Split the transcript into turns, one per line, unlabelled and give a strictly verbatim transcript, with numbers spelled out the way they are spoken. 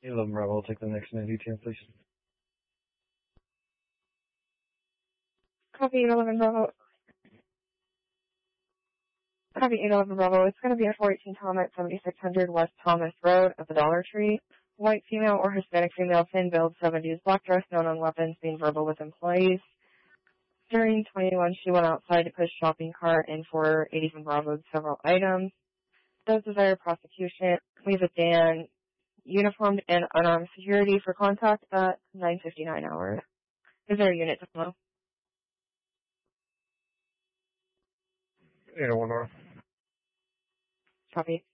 eleven Bravo, I'll take the next ninety ten, please.
Copy eight eleven Bravo. Copy eight eleven Bravo. It's going to be a four eighteen Tom at seventy-six hundred West Thomas Road at the Dollar Tree. White female or Hispanic female, thin build, seventies, black dress, known on weapons, being verbal with employees. During twenty-one, she went outside to push shopping cart and for eighty-seven Bravo several items. Does desire prosecution. Leave it Dan. Uniformed and unarmed security for contact at nine fifty-nine hours. Is there a unit to follow?
eight oh one North.
Copy.